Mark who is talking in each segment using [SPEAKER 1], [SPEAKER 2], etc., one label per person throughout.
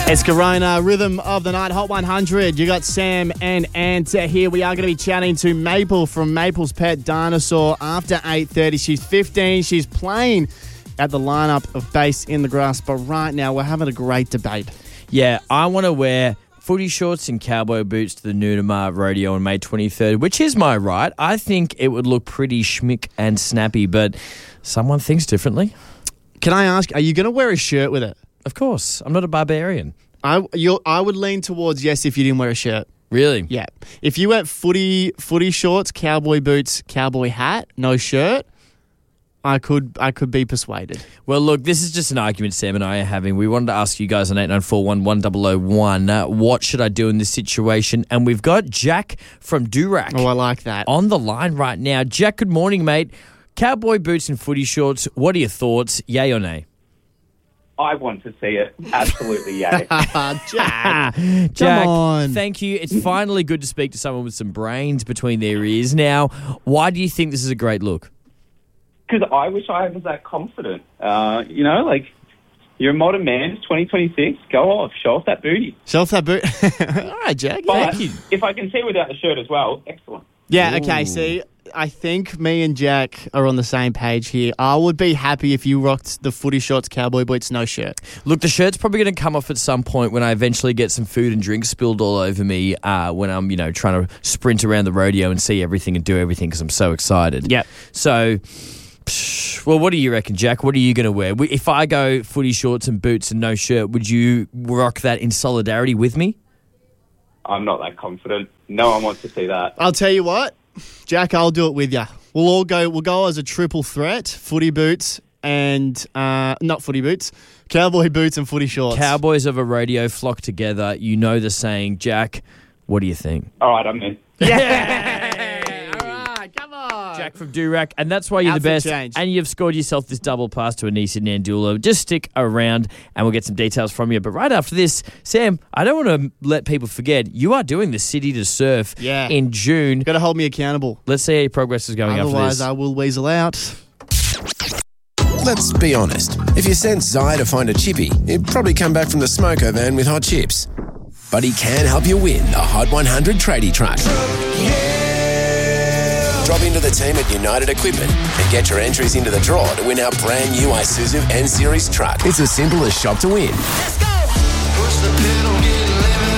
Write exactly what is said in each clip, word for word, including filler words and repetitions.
[SPEAKER 1] Escarona, Rhythm of the Night, Hot one hundred. You got Sam and Ant here. We are going to be chatting to Maple from Maple's Pet Dinosaur after eight thirty. She's fifteen. She's playing at the lineup of Bass in the Grass. But right now, we're having a great debate.
[SPEAKER 2] Yeah, I want to wear footy shorts and cowboy boots to the Noonamar Rodeo on May twenty-third, which is my right. I think it would look pretty schmick and snappy, but someone thinks differently.
[SPEAKER 1] Can I ask, are you going to wear a shirt with it?
[SPEAKER 2] Of course. I'm not a barbarian.
[SPEAKER 1] I you're, I would lean towards yes if you didn't wear a shirt.
[SPEAKER 2] Really?
[SPEAKER 1] Yeah. If you went footy footy shorts, cowboy boots, cowboy hat, no shirt, I could I could be persuaded.
[SPEAKER 2] Well, look, this is just an argument Sam and I are having. We wanted to ask you guys on eight nine four one, one zero zero one, uh, what should I do in this situation? And we've got Jack from Durack.
[SPEAKER 1] Oh, I like that.
[SPEAKER 2] On the line right now. Jack, good morning, mate. Cowboy boots and footy shorts, what are your thoughts? Yay or nay?
[SPEAKER 3] I want to see it. Absolutely, yay.
[SPEAKER 1] Jack,
[SPEAKER 2] Jack,
[SPEAKER 1] come on.
[SPEAKER 2] Thank you. It's finally good to speak to someone with some brains between their ears. Now, why do you think this is a great look?
[SPEAKER 3] Because I wish I was that confident. Uh, you know, like, you're a modern man, it's twenty twenty-six, go off, show off that booty.
[SPEAKER 1] Show off that boot. All right, Jack.
[SPEAKER 3] But
[SPEAKER 1] Thank you.
[SPEAKER 3] if I can see without the shirt as well, excellent.
[SPEAKER 1] Yeah, okay, see, I think me and Jack are on the same page here. I would be happy if you rocked the footy shorts, cowboy boots, no shirt.
[SPEAKER 2] Look, the shirt's probably going to come off at some point when I eventually get some food and drink spilled all over me uh, when I'm, you know, trying to sprint around the rodeo and see everything and do everything because I'm so excited.
[SPEAKER 1] Yep.
[SPEAKER 2] So, psh, well, what do you reckon, Jack? What are you going to wear? If I go footy shorts and boots and no shirt, would you rock that in solidarity with me?
[SPEAKER 3] I'm not that confident. No one wants to see that.
[SPEAKER 1] I'll tell you what, Jack, I'll do it with you. We'll all go, we'll go as a triple threat, footy boots and, uh, not footy boots, cowboy boots and footy shorts.
[SPEAKER 2] Cowboys of a rodeo flock together. You know the saying. Jack, what do you think?
[SPEAKER 3] All right, I'm in.
[SPEAKER 1] Yeah! All right, come on.
[SPEAKER 2] Jack from Durack, and that's why you're
[SPEAKER 1] Outfit
[SPEAKER 2] the best.
[SPEAKER 1] change.
[SPEAKER 2] And you've scored yourself this double pass to Anisa Nandula. Just stick around and we'll get some details from you. But right after this, Sam, I don't want to let people forget, you are doing the City to Surf
[SPEAKER 1] Yeah.
[SPEAKER 2] in June.
[SPEAKER 1] Got to hold me accountable.
[SPEAKER 2] Let's see how your progress is going after
[SPEAKER 1] Otherwise,
[SPEAKER 2] this.
[SPEAKER 1] I will weasel out.
[SPEAKER 4] Let's be honest. If you sent Zai to find a chippy, he'd probably come back from the smoko van with hot chips. But he can help you win the Hot one hundred tradie truck. Drop into the team at United Equipment and get your entries into the draw to win our brand new Isuzu N-Series truck. It's as simple as shop to win.
[SPEAKER 5] Let's go. Push the pedal, get living.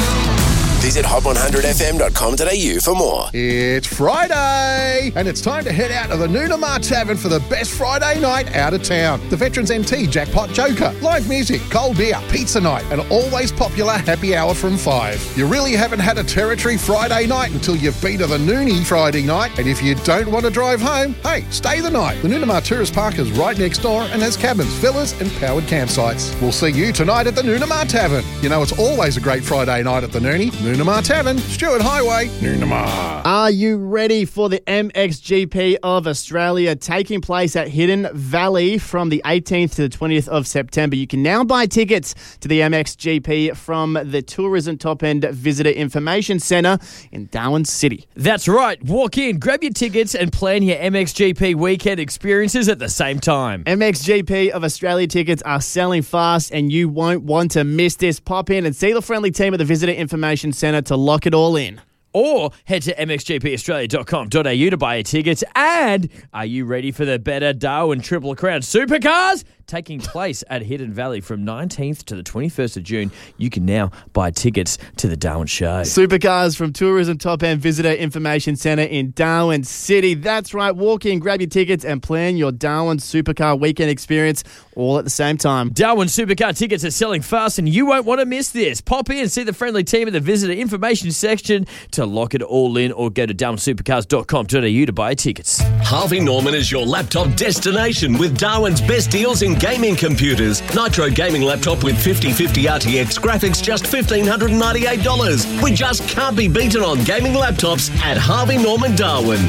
[SPEAKER 4] Visit hot one hundred f m dot com dot a u for more.
[SPEAKER 6] It's Friday, and it's time to head out to the Noonamar Tavern for the best Friday night out of town. The Veterans M T Jackpot Joker, live music, cold beer, pizza night, and always popular happy hour from five. You really haven't had a Territory Friday night until you've been to the Noonie Friday night, and if you don't want to drive home, hey, stay the night. The Noonamar Tourist Park is right next door and has cabins, villas, and powered campsites. We'll see you tonight at the Noonamar Tavern. You know it's always a great Friday night at the Noonie. Noonamar Tavern, Stewart Highway, Noonamar.
[SPEAKER 1] Are you ready for the M X G P of Australia taking place at Hidden Valley from the eighteenth to the twentieth of September? You can now buy tickets to the M X G P from the Tourism Top End Visitor Information Centre in Darwin City.
[SPEAKER 2] That's right. Walk in, grab your tickets and plan your M X G P weekend experiences at the same time.
[SPEAKER 1] M X G P of Australia tickets are selling fast and you won't want to miss this. Pop in and see the friendly team at the Visitor Information Centre to lock it all in.
[SPEAKER 2] Or head to m x g p australia dot com dot a u to buy your tickets. And are you ready for the Better Darwin Triple Crown Supercars? Taking place at Hidden Valley from nineteenth to the twenty-first of June. You can now buy tickets to the Darwin Show.
[SPEAKER 1] Supercars from Tourism Top End Visitor Information Centre in Darwin City. That's right. Walk in, grab your tickets and plan your Darwin Supercar weekend experience all at the same time.
[SPEAKER 2] Darwin Supercar tickets are selling fast and you won't want to miss this. Pop in and see the friendly team at the Visitor Information section to lock it all in, or go to darwin supercars dot com dot a u to buy tickets.
[SPEAKER 7] Harvey Norman is your laptop destination with Darwin's best deals in gaming computers. Nitro gaming laptop with fifty fifty R T X graphics, just one thousand five hundred ninety-eight dollars. We just can't be beaten on gaming laptops at Harvey Norman Darwin.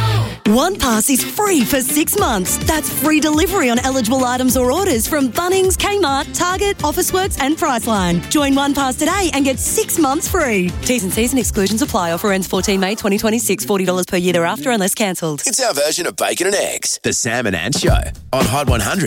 [SPEAKER 8] One Pass is free for six months. That's free delivery on eligible items or orders from Bunnings, Kmart, Target, Officeworks and Priceline. Join One Pass today and get six months free. T's and C's and exclusions apply. Offer ends fourteenth May twenty twenty-six. forty dollars per year thereafter unless cancelled.
[SPEAKER 4] It's our version of Bacon and Eggs, the Sam and Ant Show on Hot one hundred.